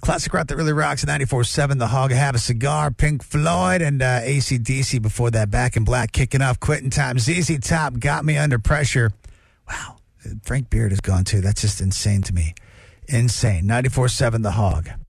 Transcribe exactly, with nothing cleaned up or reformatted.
Classic rock that really rocks at ninety-four point seven. The Hog Have a Cigar, Pink Floyd, and uh, A C D C before that. Back in Black kicking off. Quitting Time. Z Z Top, Got Me Under Pressure. Wow. Frank Beard is gone too. That's just insane to me. Insane. ninety-four point seven The Hog.